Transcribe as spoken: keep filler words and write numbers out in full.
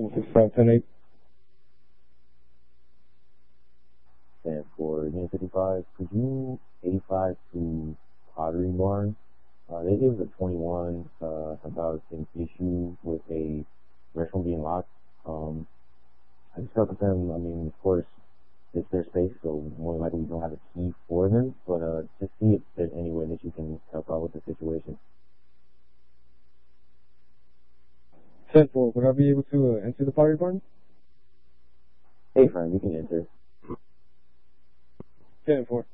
six five ten eight. And for Unit fifty-five, could you eighty-five to Pottery Barn? Uh, they gave us a twenty-one uh, about an issue with a restroom being locked. Um, I discussed with them, I mean, of course, it's their space, so more than likely we don't have a key for them, but uh, just see if there's any way that you can help out with the situation. ten four, would I be able to uh, enter the Pottery Barn? Hey, friend, you can enter. ten four.